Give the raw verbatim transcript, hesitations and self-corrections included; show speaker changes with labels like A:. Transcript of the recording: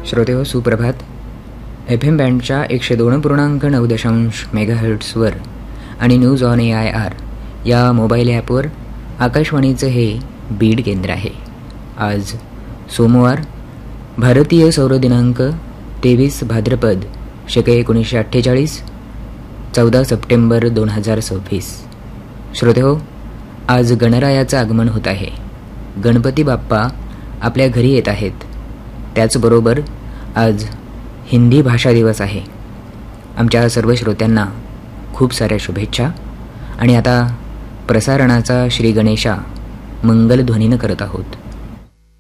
A: श्रोतेहो सुप्रभात. F M बँडच्या एकशे दोन पूर्णांक नऊ दशांश मेगाहर्ट्सवर आणि news on A I R या मोबाईल ॲपवर आकाशवाणीचं हे बीड केंद्र आहे. आज सोमवार, भारतीय सौर दिनांक तेवीस भाद्रपद शके एकोणीसशे अठ्ठेचाळीस, चौदा सप्टेंबर दोन हजार सव्वीस. श्रोतेहो, आज गणरायाचं आगमन होत आहे. गणपती बाप्पा आपल्या घरी येत आहेत. त्याचबरोबर आज हिंदी भाषा दिवस आहे. आमच्या सर्व श्रोत्यांना खूप साऱ्या शुभेच्छा. आणि आता प्रसारणाचा श्री गणेशा मंगलध्वनीनं करत आहोत.